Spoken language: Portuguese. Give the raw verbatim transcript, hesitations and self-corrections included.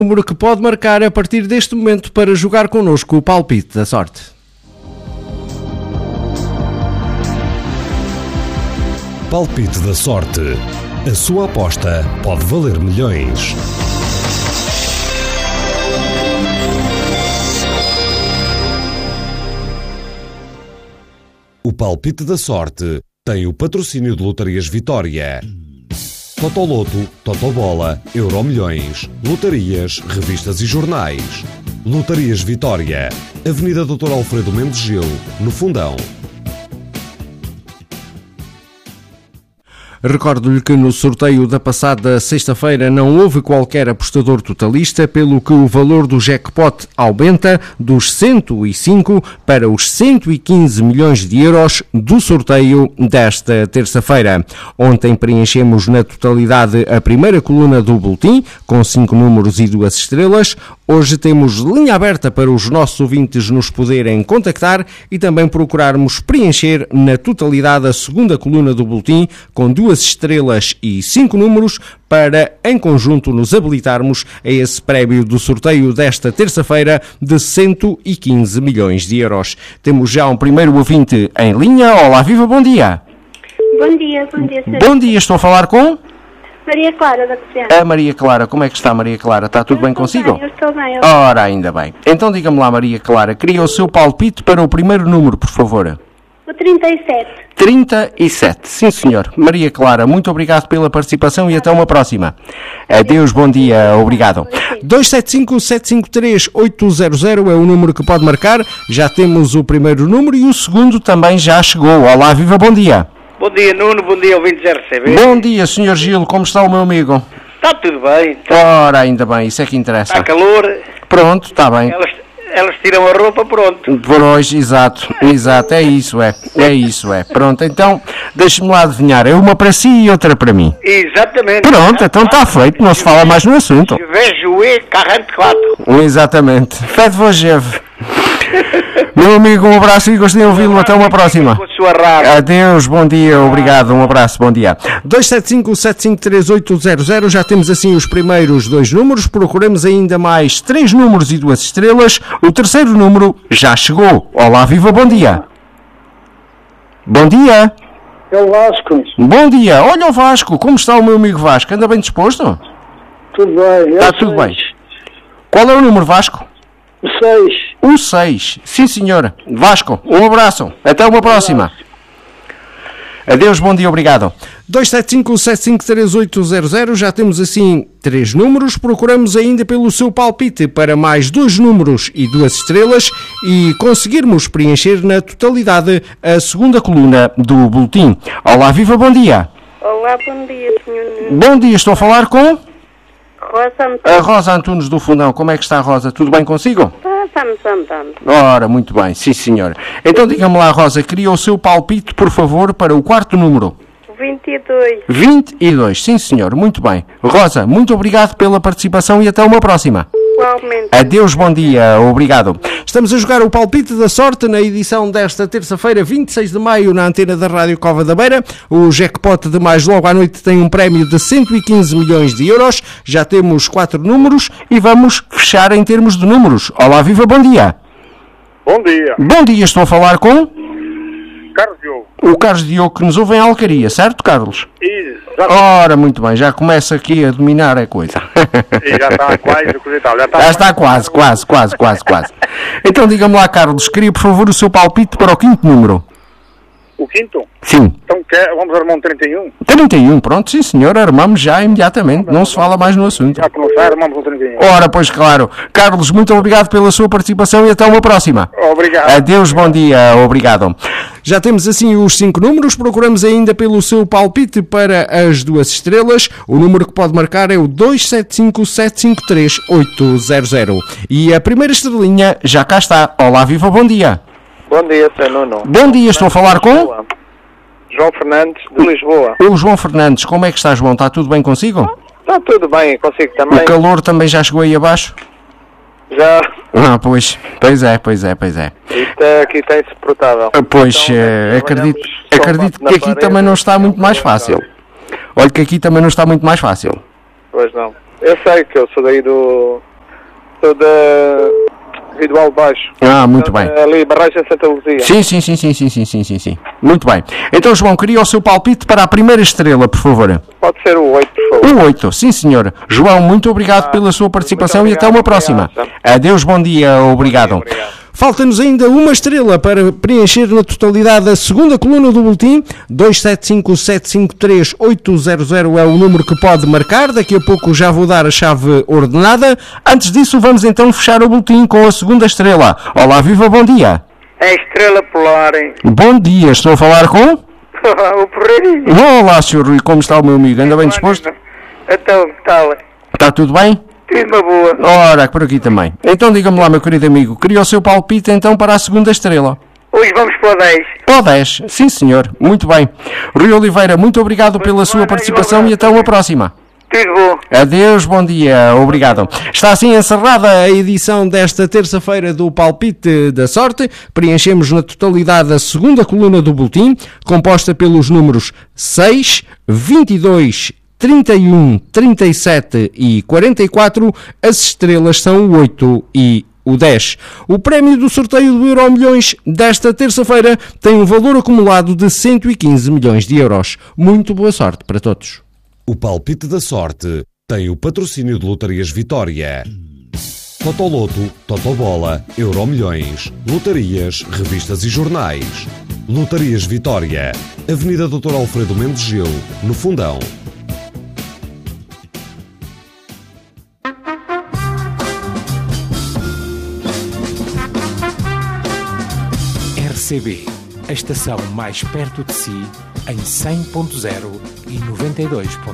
Número que pode marcar a partir deste momento para jogar connosco o palpite da sorte. Palpite da sorte. A sua aposta pode valer milhões. O palpite da sorte tem o patrocínio de Lotarias Vitória. Totoloto, Totobola, Euromilhões, lotarias, revistas e jornais. Lotarias Vitória, Avenida doutor Alfredo Mendes Gil, no Fundão. Recordo-lhe que no sorteio da passada sexta-feira não houve qualquer apostador totalista, pelo que o valor do jackpot aumenta dos cento e cinco para os cento e quinze milhões de euros do sorteio desta terça-feira. Ontem preenchemos na totalidade a primeira coluna do boletim, com cinco números e duas estrelas. Hoje temos linha aberta para os nossos ouvintes nos poderem contactar e também procurarmos preencher na totalidade a segunda coluna do boletim, com duas estrelas e cinco números, para em conjunto nos habilitarmos a esse prémio do sorteio desta terça-feira de cento e quinze milhões de euros. Temos já um primeiro ouvinte em linha. Olá, viva, bom dia. Bom dia, bom dia, senhor. Bom dia, estou a falar com... Maria Clara da Cozinha. A Maria Clara, como é que está, Maria Clara? Está tudo eu bem consigo? Bem, eu estou bem. Eu... Ora, ainda bem. Então diga-me lá, Maria Clara, queria o seu palpite para o primeiro número, por favor. O trinta e sete. trinta e sete, sim senhor. Maria Clara, muito obrigado pela participação e até uma próxima. Adeus, bom dia, obrigado. dois sete cinco, sete cinco três, oito zero zero é o número que pode marcar. Já temos o primeiro número e o segundo também já chegou. Olá, viva, bom dia. Bom dia, Nuno, bom dia, ouvintes R C B. Bom dia, senhor Gil, como está o meu amigo? Está tudo bem. Tá... Ora, ainda bem, isso é que interessa. Está calor. Pronto, está bem. Elas, elas tiram a roupa, pronto. Por hoje, exato, exato, é isso, é, é isso, é. Pronto, então, deixe-me lá adivinhar, é uma para si e outra para mim. Exatamente. Pronto, então está feito, não se fala mais no assunto. Je vais jouer quarante e quatro. Exatamente. Faites vos jeve. Meu amigo, um abraço e gostei de ouvi-lo. Até uma próxima. Adeus, bom dia, obrigado, um abraço, bom dia. dois sete cinco, sete cinco três, oito zero zero, já temos assim os primeiros dois números, procuramos ainda mais três números e duas estrelas. O terceiro número já chegou. Olá, viva, bom dia. Bom dia. É o Vasco. Bom dia, olha o Vasco, como está o meu amigo Vasco? Anda bem disposto? Tudo bem. Está tudo bem. Qual é o número, Vasco? O seis. O seis, sim senhor. Vasco, um abraço. Até uma próxima. Adeus, bom dia, obrigado. dois sete cinco, sete cinco três, oito zero zero, já temos assim três números. Procuramos ainda pelo seu palpite para mais dois números e duas estrelas e conseguirmos preencher na totalidade a segunda coluna do boletim. Olá, viva, bom dia. Olá, bom dia, senhor. Bom dia, estou a falar com... Rosa Antunes. A Rosa Antunes do Fundão. Como é que está, Rosa? Tudo bem consigo? Estamos andando. Ora, muito bem, sim senhora. Então diga-me lá, Rosa, queria o seu palpite, por favor, para o quarto número. vinte e dois. vinte e dois, sim senhor, muito bem. Rosa, muito obrigado pela participação e até uma próxima. Igualmente. Adeus, bom dia, obrigado. Estamos a jogar o palpite da sorte na edição desta terça-feira, vinte e seis de maio, na antena da Rádio Cova da Beira. O jackpot de mais logo à noite tem um prémio de cento e quinze milhões de euros. Já temos quatro números e vamos fechar em termos de números. Olá, viva, bom dia. Bom dia. Bom dia, estou a falar com... Carlos Diogo. O Carlos Diogo, que nos ouve em Alcaria, certo, Carlos? Exato. Ora, muito bem, já começa aqui a dominar a coisa. E já está quase, coisa e tal. Já está, já está quase, quase, quase, quase, quase. Então diga-me lá, Carlos, queria por favor o seu palpite para o quinto número. O quinto? Sim. Então quer, vamos armar um trinta e um? trinta e um, pronto, sim senhor, armamos já imediatamente, não se fala mais no assunto. Já começar, armamos um trinta e um. Ora, pois claro. Carlos, muito obrigado pela sua participação e até uma próxima. Obrigado. Adeus, bom dia, obrigado. Já temos assim os cinco números, procuramos ainda pelo seu palpite para as duas estrelas. O número que pode marcar é o dois sete cinco, sete cinco três, oito zero zero. E a primeira estrelinha já cá está. Olá, viva, bom dia. Bom dia, senhor Nuno. Bom dia, estou a falar com... João Fernandes, de Lisboa. O João Fernandes, como é que está, João? Está tudo bem consigo? Está tudo bem, consigo também. O calor também já chegou aí abaixo? Já. Ah, pois, pois é, pois é, pois é. Isto aqui está insuportável. Pois, então, é, acredito, acredito que aqui parede, também não está muito mais fácil. Olha que aqui também não está muito mais fácil. Pois não. Eu sei que eu sou daí do, Sou da Ritual Baixo. Ah, muito bem. Ali, Barragem Santa Luzia. Sim, sim, sim, sim, sim, sim, sim, sim, sim. Muito bem. Então, João, queria o seu palpite para a primeira estrela, por favor. Pode ser o oito, por favor. O oito, sim, senhor. João, muito obrigado Ah, pela sua participação e muito até uma obrigado, próxima. obrigado. Adeus, bom dia, obrigado. obrigado. Falta-nos ainda uma estrela para preencher na totalidade a segunda coluna do boletim. dois sete cinco sete cinco três oito zero zero é o número que pode marcar. Daqui a pouco já vou dar a chave ordenada. Antes disso, vamos então fechar o boletim com a segunda estrela. Olá, viva, bom dia. É estrela polar, hein? Bom dia, estou a falar com... O porreirinho. Olá, senhor Rui, como está o meu amigo? Anda bem disposto? Então, que tal? Está tudo bem? Tudo uma boa. Ora, por aqui também. Então diga-me lá, meu querido amigo, queria o seu palpite então para a segunda estrela. Hoje vamos para o dez. Para o dez, sim senhor, muito bem. Rui Oliveira, muito obrigado pela sua participação e até uma próxima. Tudo bom. Adeus, bom dia, obrigado. Está assim encerrada a edição desta terça-feira do Palpite da Sorte. Preenchemos na totalidade a segunda coluna do boletim, composta pelos números seis, vinte e dois, trinta e um, trinta e sete e quarenta e quatro. As estrelas são o oito e o dez. O prémio do sorteio do Euro Milhões desta terça-feira tem um valor acumulado de cento e quinze milhões de euros. Muito boa sorte para todos. O Palpite da Sorte tem o patrocínio de Lotarias Vitória. Totoloto, Totobola, Euromilhões, lotarias, revistas e jornais. Lotarias Vitória, Avenida doutor Alfredo Mendes Gil, no Fundão. R C B, a estação mais perto de si, em cem ponto zero e noventa e dois ponto zero.